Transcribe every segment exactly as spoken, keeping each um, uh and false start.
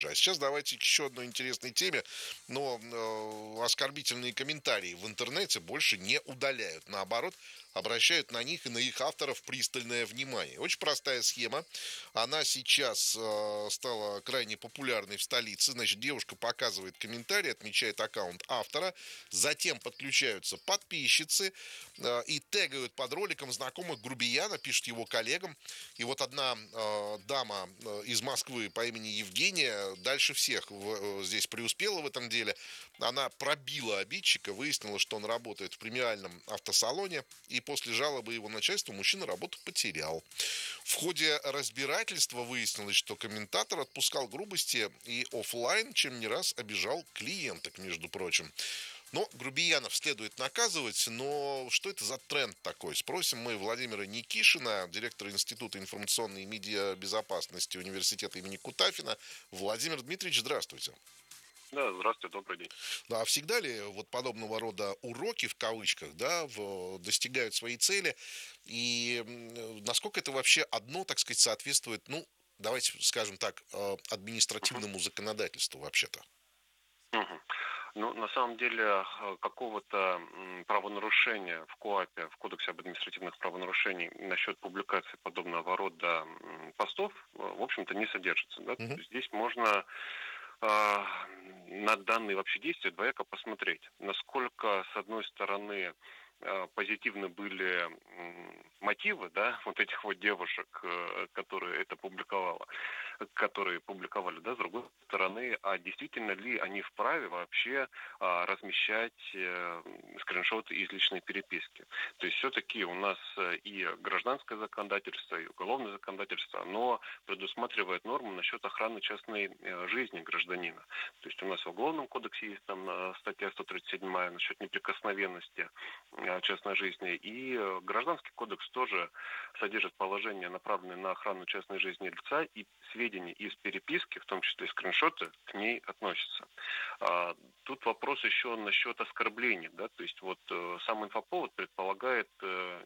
А сейчас давайте к еще одной интересной теме, но э, оскорбительные комментарии в интернете больше не удаляют. Наоборот, обращают на них и на их авторов пристальное внимание. Очень простая схема. Она сейчас э, стала крайне популярной в столице. Значит, девушка показывает комментарий, отмечает аккаунт автора, затем подключаются подписчицы э, и тегают под роликом знакомых грубияна, пишет его коллегам. И вот одна э, дама э, из Москвы по имени Евгения дальше всех в, э, здесь преуспела в этом деле. Она пробила обидчика, выяснила, что он работает в премиальном автосалоне, и после жалобы его начальства мужчина работу потерял. В ходе разбирательства выяснилось, что комментатор отпускал грубости и оффлайн, чем не раз обижал клиенток, между прочим. Но грубиянов следует наказывать, но что это за тренд такой? Спросим мы Владимира Никишина, директора Института информационной и медиабезопасности Университета имени Кутафина. Владимир Дмитриевич, здравствуйте. Да, здравствуйте, добрый день. Да, а всегда ли вот подобного рода уроки, в кавычках, да, в, достигают своей цели? И м, насколько это вообще одно, так сказать, соответствует, ну, давайте скажем так, э, Мгм. административному законодательству вообще-то? Мгм. Ну, на самом деле, э, какого-то м, правонарушения в КоАПе, в Кодексе об административных правонарушениях насчет публикации подобного рода м, постов, э, в общем-то, не содержится. Да? То Мгм. есть здесь можно а, на данные вообще действия двояко посмотреть, насколько, с одной стороны, а, позитивны были м, мотивы, да, вот этих вот девушек, э, которые это публиковала, которые публиковали, да, с другой стороны, а действительно ли они вправе вообще а, размещать э, скриншоты из личной переписки. То есть все-таки у нас э, и гражданское законодательство, и уголовное законодательство, оно предусматривает норму насчет охраны частной э, жизни гражданина. То есть у нас в Уголовном кодексе есть там э, статья сто тридцать семь насчет неприкосновенности э, частной жизни, и э, Гражданский кодекс тоже содержит положения, направленные на охрану частной жизни лица, и сведения из переписки, в том числе скриншоты, к ней относятся. А, тут вопрос еще насчет оскорблений, да, то есть вот э, сам инфоповод предполагает э,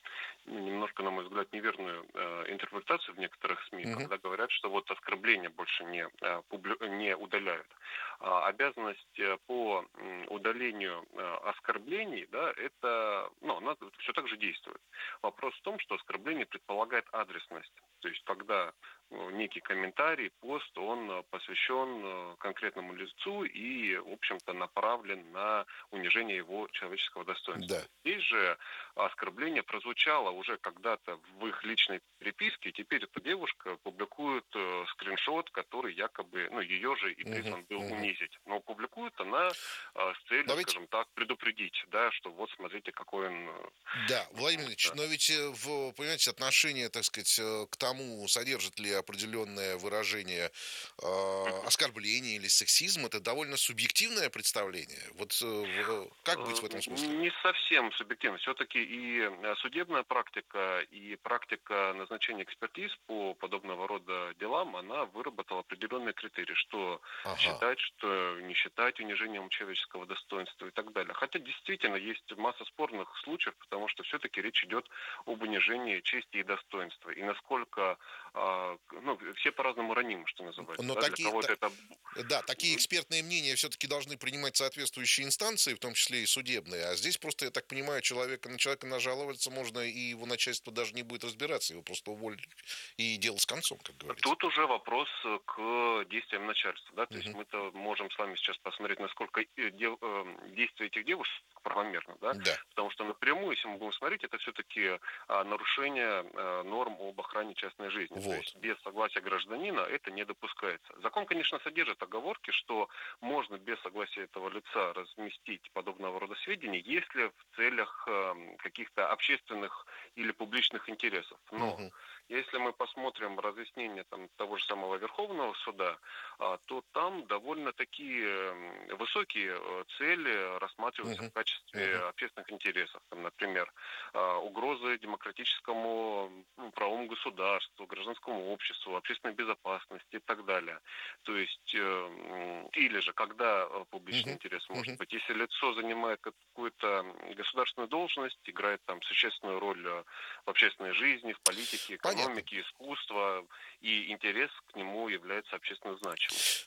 ну, немножко, на мой взгляд, неверную э, интерпретацию в некоторых СМИ, Мгм. когда говорят, что вот оскорбления больше не, э, публи- не удаляют. А обязанность э, по м, удалению э, оскорблений, да, это, ну, она все так же действует. Вопрос в том, что оскорбление предполагает адресность. То есть, когда э, некий комментарий, пост, он э, посвящен э, конкретному лицу и, в общем-то, направлен на унижение его человеческого достоинства. Да. Здесь же оскорбление прозвучало уже когда-то в их личной переписке, и теперь эта девушка публикует э, скриншот, который якобы, ну, ее же и Мгм. призван был Мгм. унизить. Но публикует она э, с целью, Но ведь скажем так, предупредить, да, что вот смотрите, какой он... э, да, м, Владимир Ильич, да. но ведь, э, в, понимаете, отношение, так сказать, э, к тому, содержит ли определенное выражение э, Мгм. оскорбления или сексизм, это довольно субъективное представление. Вот э, в- как быть Э, в этом смысле? Не совсем субъективно. Все-таки и э, судебная практика, и практика назначения экспертиз по подобного рода делам, она выработала определенные критерии, что Ага. считать, что не считать унижением человеческого достоинства и так далее. Хотя действительно есть масса спорных случаев, потому что все-таки речь идет об унижении чести и достоинства. И насколько, а, ну, все по-разному ранимы, что называется. Но Да? Для такие, та- кого-то это... да, такие экспертные мнения все-таки должны принимать соответствующие инстанции, в том числе и судебные. А здесь просто, я так понимаю, человека, на человека нажаловаться можно, и его начальство даже не будет разбираться, его просто уволят, и дело с концом, как говорится. Тут уже вопрос э, к действиям начальства. Да? То есть Мгм. мы-то можем с вами сейчас посмотреть, насколько э, дев- э, действия этих девушек правомерно. Да? Да. Потому что напрямую, если мы будем смотреть, это все-таки а, нарушение а, норм об охране частной жизни. То есть Вот. без согласия гражданина это не допускается. Закон, конечно, содержит оговорки, что можно без согласия этого лица разместить подобного рода сведения, если в целях э, каких-то общественных или публичных интересов. Но Мгм. если мы посмотрим разъяснение там, того же самого Верховного суда, а, то там довольно такие м, высокие э, цели рассматриваются в Мгм. качестве Мгм. общественных интересов. Там, например, а, угрозы демократическому ну, правовому государству, гражданскому обществу, общественной безопасности и так далее. То есть, э, м, или же, когда э, публичный Мгм. интерес может Мгм. быть, если лицо занимает какую-то государственную должность, играет там существенную роль э, в общественной жизни, в политике, Понятно. экономике, искусства, и интерес к нему является общественно значимым.